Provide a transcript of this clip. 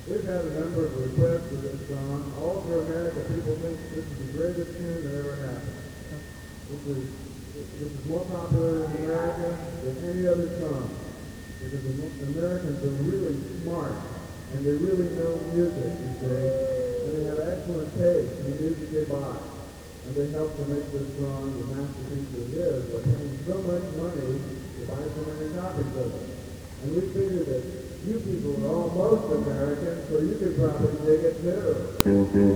We've had a number of requests for this song. All over America, people think this is the greatest tune that ever happened. This is more popular in America than any other song. Because Americans are really smart, and they really know music, you see. And they have excellent taste in the music they buy. And they help to make this song the masterpiece that it is by paying so much money to buy so many copies of it. And we figured that you people are almost American, so you could probably dig it too.